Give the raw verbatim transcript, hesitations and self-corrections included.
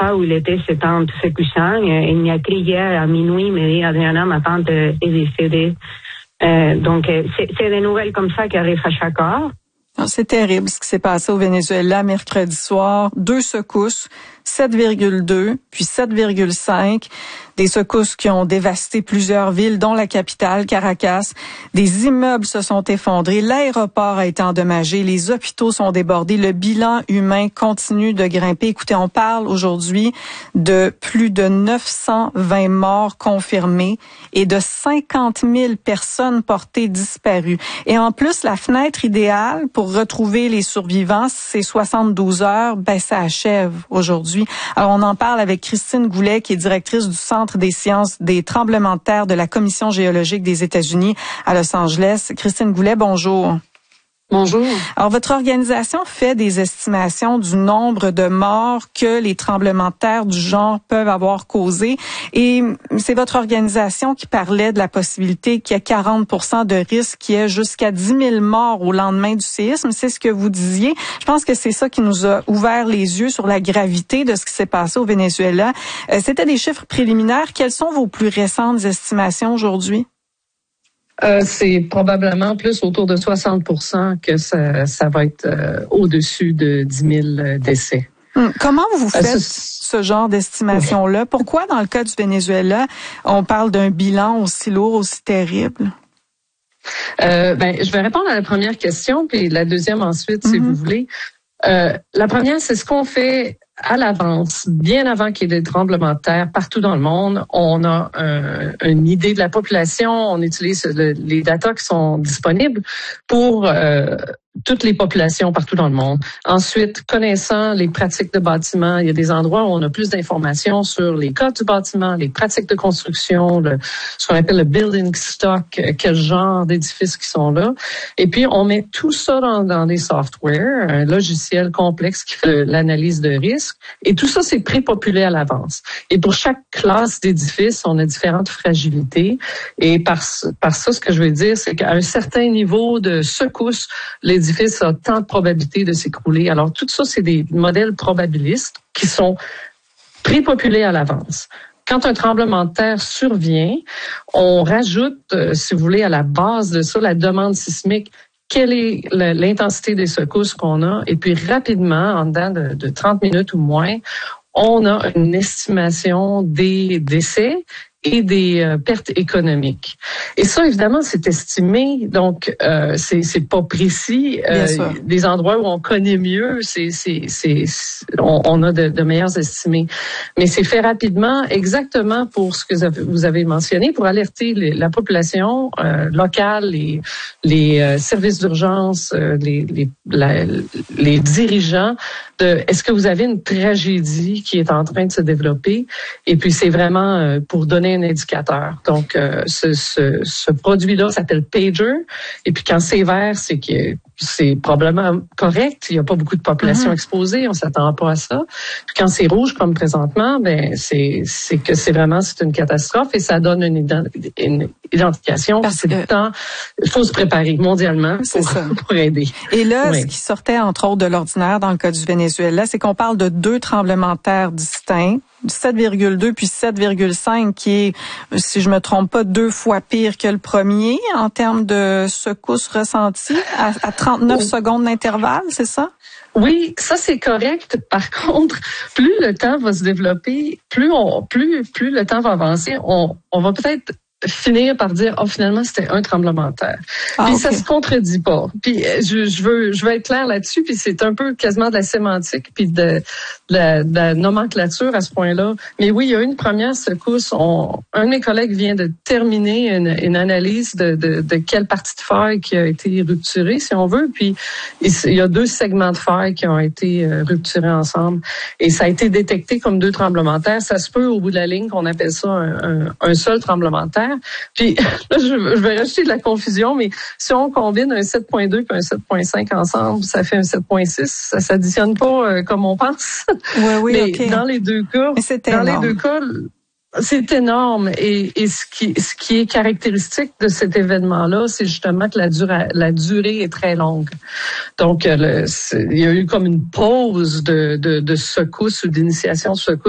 pas où il était ce temps de ce cousin. Il m'a écrit hier à minuit, il m'a dit, Adriana, ma tante est décédée. Euh, donc, c'est, c'est des nouvelles comme ça qui arrivent à chaque heure. C'est terrible ce qui s'est passé au Venezuela mercredi soir. Deux secousses, sept virgule deux, puis sept virgule cinq. Des secousses qui ont dévasté plusieurs villes, dont la capitale, Caracas. Des immeubles se sont effondrés. L'aéroport a été endommagé. Les hôpitaux sont débordés. Le bilan humain continue de grimper. Écoutez, on parle aujourd'hui de plus de neuf cent vingt morts confirmés et de cinquante mille personnes portées disparues. Et en plus, la fenêtre idéale pour retrouver les survivants, c'est soixante-douze heures. Ben, ça achève aujourd'hui. Alors, on en parle avec Christine Goulet, qui est directrice du Centre des sciences des tremblements de terre de la Commission géologique des États-Unis à Los Angeles. Christine Goulet, bonjour. Bonjour. Alors, votre organisation fait des estimations du nombre de morts que les tremblements de terre du genre peuvent avoir causé. Et c'est votre organisation qui parlait de la possibilité qu'il y ait quarante pour cent de risque, qu'il y ait jusqu'à dix mille morts au lendemain du séisme. C'est ce que vous disiez. Je pense que c'est ça qui nous a ouvert les yeux sur la gravité de ce qui s'est passé au Venezuela. Euh, c'était des chiffres préliminaires. Quelles sont vos plus récentes estimations aujourd'hui? Euh, c'est probablement plus autour de soixante pour cent que ça, ça va être euh, au-dessus de dix mille décès. Hum, comment vous faites euh, ce genre d'estimation-là? Pourquoi, dans le cas du Venezuela, on parle d'un bilan aussi lourd, aussi terrible? Euh, ben, je vais répondre à la première question, puis la deuxième ensuite, si mm-hmm. vous voulez. Euh, la première, c'est ce qu'on fait à l'avance, bien avant qu'il y ait des tremblements de terre partout dans le monde. On a un, une idée de la population, on utilise le, les datas qui sont disponibles pour euh, toutes les populations partout dans le monde. Ensuite, connaissant les pratiques de bâtiment, il y a des endroits où on a plus d'informations sur les codes du bâtiment, les pratiques de construction, le, ce qu'on appelle le building stock, quel genre d'édifices qui sont là. Et puis, on met tout ça dans, dans des softwares, un logiciel complexe qui fait l'analyse de risque. Et tout ça, c'est pré-populé à l'avance. Et pour chaque classe d'édifice, on a différentes fragilités. Et par, par ça, ce que je veux dire, c'est qu'à un certain niveau de secousse, l'édifice a tant de probabilité de s'écrouler. Alors, tout ça, c'est des modèles probabilistes qui sont pré-populés à l'avance. Quand un tremblement de terre survient, on rajoute, euh, si vous voulez, à la base de ça, la demande sismique. Quelle est l'intensité des secousses qu'on a? Et puis, rapidement, en dedans de, de trente minutes ou moins, on a une estimation des décès et des euh, pertes économiques. Et ça, évidemment, c'est estimé, donc euh, c'est c'est pas précis. Euh, des endroits où on connaît mieux, c'est c'est c'est on, on a de, de meilleurs estimés. Mais c'est fait rapidement, exactement pour ce que vous avez mentionné, pour alerter les, la population euh, locale, les les euh, services d'urgence, euh, les les la, les dirigeants. De, est-ce que vous avez une tragédie qui est en train de se développer? Et puis c'est vraiment euh, pour donner un indicateur. Donc, euh, ce, ce, ce produit-là s'appelle Pager. Et puis, quand c'est vert, c'est que c'est probablement correct. Il n'y a pas beaucoup de population mm-hmm. exposée. On s'attend pas à ça. Puis quand c'est rouge, comme présentement, ben c'est c'est que c'est vraiment c'est une catastrophe et ça donne une, ident- une identification. Parce c'est que le temps. Il faut se préparer mondialement pour, pour aider. Et là, oui. ce qui sortait entre autres de l'ordinaire dans le cas du Venezuela, c'est qu'on parle de deux tremblements de terre distincts. sept virgule deux puis sept virgule cinq qui est, si je me trompe pas, deux fois pire que le premier en termes de secousses ressenties à, à trente-neuf oh. secondes d'intervalle, c'est ça? Oui, ça c'est correct. Par contre, plus le temps va se développer, plus on, plus, plus le temps va avancer, on, on va peut-être finir par dire oh finalement c'était un tremblement de terre. Ah, puis okay. ça se contredit pas. Puis je, je veux je veux être clair là-dessus. Puis c'est un peu quasiment de la sémantique puis de, de, la, de la nomenclature à ce point-là. Mais oui, il y a eu une première secousse. On, un de mes collègues vient de terminer une, une analyse de, de, de quelle partie de faille qui a été rupturée, si on veut. Puis il y a deux segments de faille qui ont été rupturés ensemble. Et ça a été détecté comme deux tremblements de terre. Ça se peut au bout de la ligne qu'on appelle ça un, un, un seul tremblement de terre. Puis là, je, je vais rajouter de la confusion, mais si on combine un sept virgule deux et un sept virgule cinq ensemble, ça fait un sept virgule six. Ça s'additionne pas euh, comme on pense. Oui, oui, mais okay. dans les deux cas, dans les deux cas, c'est énorme. Et, et ce qui, ce qui est caractéristique de cet événement-là, c'est justement que la durée, la durée est très longue. Donc, le, il y a eu comme une pause de, de, de secousse ou d'initiation de secousse.